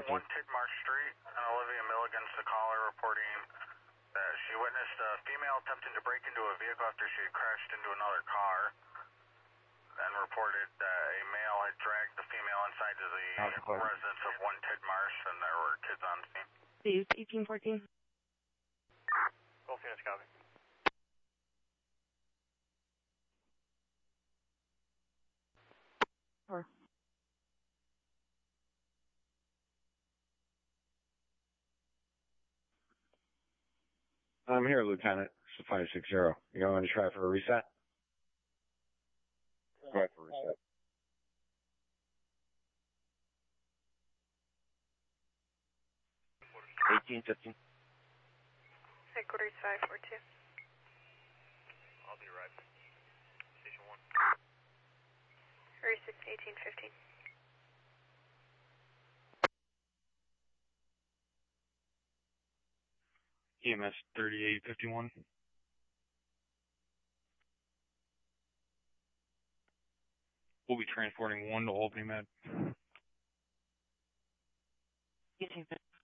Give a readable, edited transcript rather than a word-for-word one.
1 Tidmarsh Street, Olivia Milligan's the caller reporting that she witnessed a female attempting to break into a vehicle after she had crashed into another car, and reported that a male had dragged the female inside to the residence of 1 Tidmarsh, and there were kids on scene. Steve, 1814. Go Phoenix, copy. Or I'm here, Lieutenant. It's 560. You going to try for a reset? Go ahead for a reset. $18.15. Headquarters 542. I'll be right. Station 1. Hurry 1815. EMS 3851. We'll be transporting 1 to Albany Med. 1815.